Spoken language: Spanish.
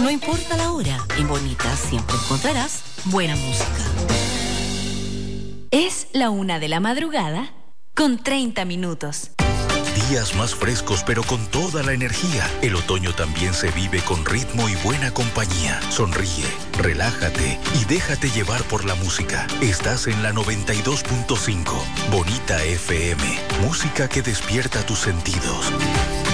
No importa la hora, en Bonita siempre encontrarás buena música. Es la 1:00 con 30 minutos. Días más frescos pero con toda la energía. El otoño también se vive con ritmo y buena compañía. Sonríe, relájate y déjate llevar por la música. Estás en la 92.5. Bonita FM. Música que despierta tus sentidos.